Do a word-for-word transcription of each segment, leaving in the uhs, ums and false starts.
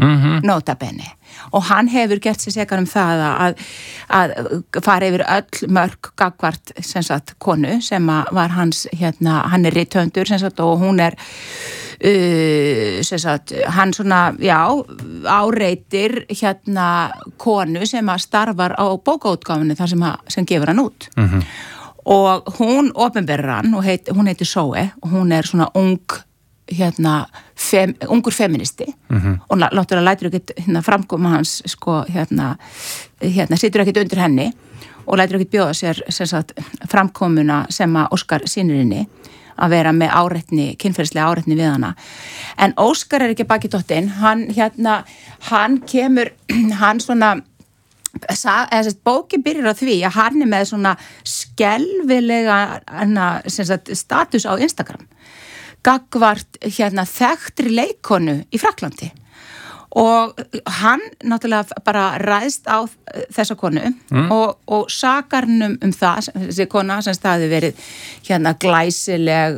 mm-hmm. nota bene. Og hann hefur gert sér sekan um það að, að fara yfir öll mörk gagvart sem sagt konu sem var hans, hérna, hann er rithöfundur sem sagt og hún er uh, sem sagt, hann svona, já, áreitir hérna konu sem að starfar á bókaútgáfunni þar sem, að, sem gefur hann út. Mm-hmm. Og hún opinberar hann og heit, hún heitir Zoe og hún er svona ung hérna, fem, ungur feministi mm-hmm. og náttúrulega lætur ekkert hérna, framkoma hans sko, hérna, hérna, situr ekkert undir henni og lætur ekkert bjóða sér sem sagt, framkomuna sem að Óskar sýnir henni að vera með áreitni, kynferðislega áreitni við hana. En Óskar er ekki baki dottinn, hann, hérna, hann kemur, hann svona, eða sérst, bókin byrjar á því að hann er með svona skelfilega hana, sem sagt, status á Instagram. Gagvart hérna þekktri leikkonu í Frakklandi og hann náttúrulega bara ræðst á þessa konu mm. og, og sakar hann um það, þessi kona sem staði verið hérna glæsileg,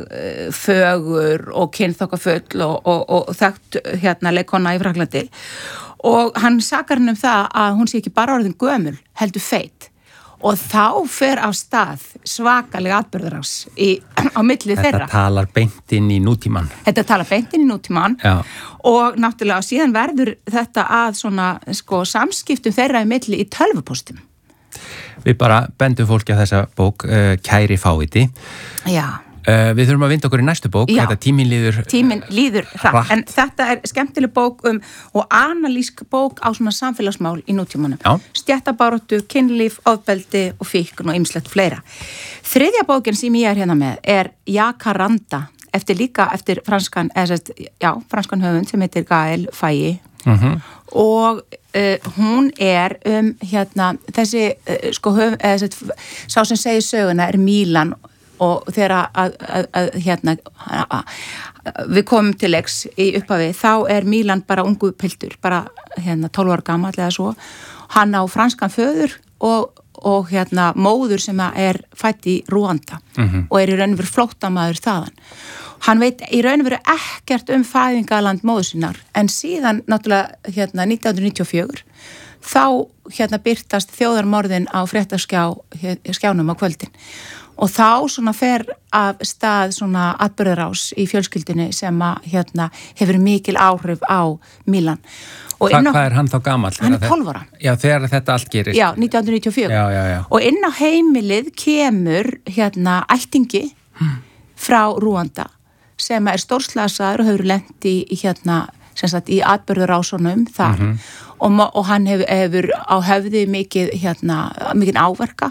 fögur og kynþokkafull og, og, og þekkt hérna leikkona í Frakklandi og hann sakar hann um það að hún sé ekki bara orðin gömul, heldur feit. Og þá fer á stað svakalega atburðarás í, á milli þeirra. Þetta talar beint inn í nútíman. Þetta talar beint inn í nútíman Já. Og náttúrulega síðan verður þetta að svona sko, samskiptum þeirra í milli í tölvupóstum. Við bara bendum fólki á þessa bók, uh, Kæri fáviti. Já. Uh, við þurfum að vinda okkur í næstu bók, Já. Þetta tíminn líður Tíminn líður hratt, hratt. En þetta er skemmtileg bók um og analísk bók á svona samfélagsmál í nútímanum. Já. Stjættabaráttu, kynlíf, ofbeldi og fíkn og ýmislegt fleira. Þriðja bókin sem ég er hérna með er Jacaranda, eftir líka eftir franskan, eða sérst, já, franskan höfund sem heitir Gaël Faye. Mm-hmm. Og uh, hún er um hérna, þessi uh, sko höfund, eða sérst, sá sem segir söguna er Milan og þegar að, að, að hérna að, við komum til leiks í upphafi, þá er Milan bara ungu piltur, bara hérna tólf ára gamall eða svo, hann á franskan föður og, og hérna móður sem er fædd í Rúanda mm-hmm. og er í raun og veru flóttamaður þaðan. Hann veit í raun og veru ekkert um fæðingaland móður sinnar, en síðan náttúrulega hérna nítján hundruð níutíu og fjögur þá hérna birtast þjóðarmorðin á fréttaskjá skjánum á kvöldin. Og þá svona fer af stað svona atburðarás í fjölskyldunni sem að hérna hefur mikil áhrif á Milan. Og Hva, á, hvað er hann þá gamall? Hann er tólf ára. Já, þegar þetta allt gerist. Já, nítján hundruð níutíu og fjögur. Já, já, já. Og inn á heimilið kemur hérna ættingi hmm. frá Rúanda sem er stórslasaður og hefur lent í hérna, sem sagt, í atburðarásunum þar mm-hmm. og, og hann hefur, hefur á höfði mikið hérna, mikið áverka.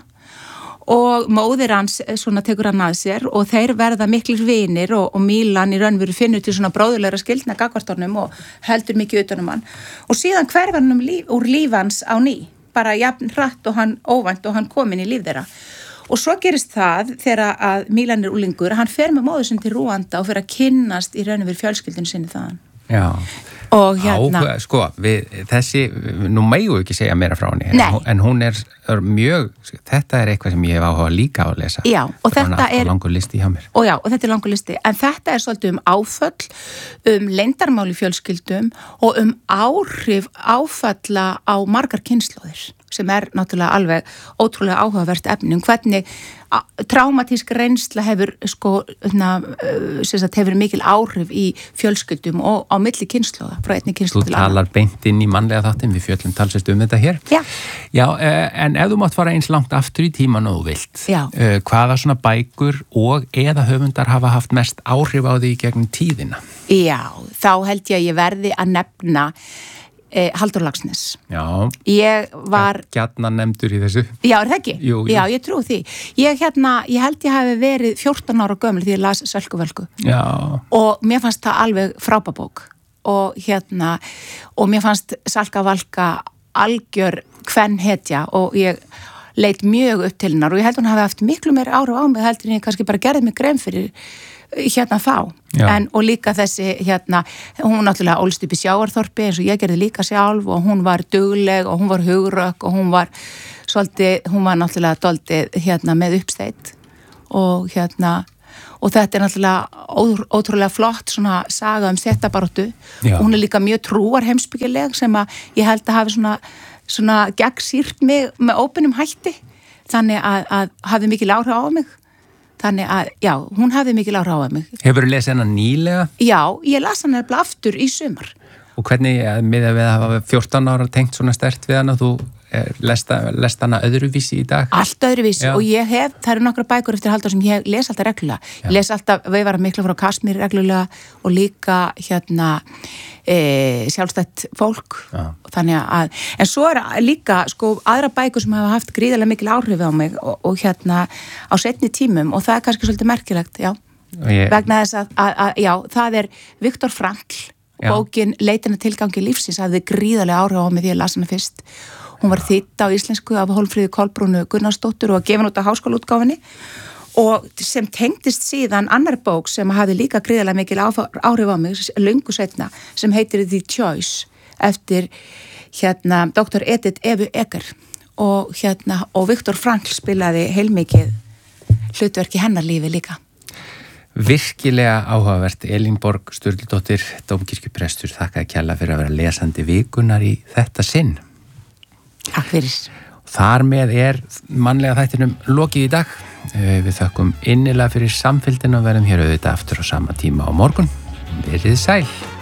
Og móðir hans svona tekur hann að sér og þeir verða miklir vinir og, og Milan í raunveru finnur til svona bróðulegra skildna gagnvartornum og heldur mikið utanum hann. Og síðan hverfur hann um líf, úr lífans á ný, bara jafn hratt og hann óvænt og hann kom inn í líf þeirra. Og svo gerist það þegar að Milan er úlingur, hann fer með móður sinni til Rúanda og fer að kynnast í raunveru fjölskyldun sinni þaðan. Já. Og hérna Á, sko, við, þessi, nú megu ekki segja meira frá henni, en, en hún er, er mjög, þetta er eitthvað sem ég hef áhuga líka á að lesa. Já, og þetta er langur listi hjá mér. Og já, og þetta er langur listi, en þetta er svolítið um áföll, um leyndarmál í fjölskyldum og um áhrif áfalla á margar kynslóðir, sem er náttúrulega alveg ótrúlega áhugavert efni, um hvernig traumatísk reynsla hefur sko, na, sem sagt, hefur mikil áhrif í fjölskyldum og á milli kynslóða, frá einni kynslóð til Þú talar beint inn í mannlega þáttin, við fjöllum talsist um þetta hér. Já. Já, en ef þú mátt fara eins langt aftur í tíman og þú vilt, Já. hvaða svona bækur og eða höfundar hafa haft mest áhrif á því gegnum tíðina? Já, þá held ég að ég verði að nefna Eh, Halldór Laxness. Já. Ég var... Gjarnan nefndur í þessu. Já, er það ekki? Jú, jú. Já, ég trú því. Ég hérna, ég held ég hafi verið fjórtán ára gömul því ég las Sölku Völku. Já. Og mér fannst það alveg frábabók. Og hérna, og mér fannst Salka Valka algjör kvenhetja og ég leit mjög upp til hennar og ég held hún hafi haft miklu meira áhrif á mig heldur en ég kannski bara gerði mig grein fyrir hérna þá. En, og líka þessi hérna, hún náttúrulega ólst upp í Sjávarþorpi eins og ég gerði líka sjálf og hún var dugleg og hún var hugrökk og hún var svolítið, hún var náttúrulega doldið hérna með uppsteitt og hérna og þetta er náttúrulega ó, ótrúlega flott svona saga um settabaráttu og hún er líka mjög trúar heimsbyggileg sem að ég held að hafi svona, svona gegnsýrt mig með óbeinum hætti þannig að, að hafi mikil áhrif á mig þannig að, já, hún hafi mikil áhrif á mig. Hefur þú lesið hana nýlega? Já, ég las hana bara aftur í sumar. Og hvernig, með að við hafa fjórtán ára tengt svona sterkt við hana, þú lest, lest hana öðruvísi í dag? Allt öðruvísi Já. Og ég hef, það eru nokkra bækur eftir Halldór sem ég les alltaf reglulega. Já. Ég les alltaf Veifara mikla frá Kasmír reglulega og líka hérna e, sjálfstætt fólk. Já. Þannig að, en svo er líka sko aðra bækur sem hafa haft gríðarlega mikil áhrif á mig og, og hérna á seinni tímum og það er kannski svolítið merkilegt, já. Ég... Vegna þess að, að, að, já, það er Viktor Frankl, já. Bókin Leitina tilgangi lífsins hafði gríðarlega áhrif á mig því ég las hana fyrst. Hún var þýdd á íslensku af Hólmfríði Kolbrúnu Gunnarsdóttur og gefin út á háskólaútgáfinni og sem tengdist síðan annar bók sem hafði líka gríðarlega mikil áhrif á mig löngu seinna sem heitir The Choice eftir hérna doktor Edith Evu Eger og hérna og Viktor Frankl spilaði heilmikið hlutverk í hennar lífi líka. Virkilega áhugavert. Elín Borg Sturludóttir, dómkirkjuprestur, þakkaði kærlega fyrir að vera lesandi vikunar í þetta sinn. Takk fyrir. Þar með er mannlega þættinum lokið í dag. Við þökkum innilega fyrir samfylgdina og verðum hér auðvitað aftur á sama tíma á morgun. Verið sæl.